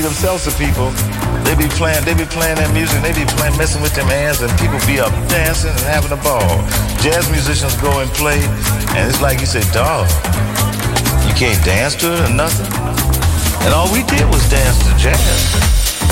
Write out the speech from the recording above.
them salsa people, they be playing that music, they be playing, messing with them hands, and people be up dancing and having a ball. Jazz musicians go and play, and it's like you say, dog, you can't dance to it or nothing. And all we did was dance to jazz.